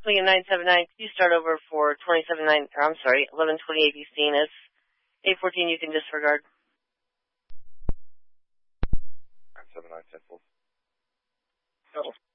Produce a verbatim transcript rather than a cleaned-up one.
Swinging nine seven nine, can you start over for twenty-seven nine, or I'm sorry, eleven twenty-eight Eugene is eight fourteen, you can disregard. nine seven nine, ten four. Oh.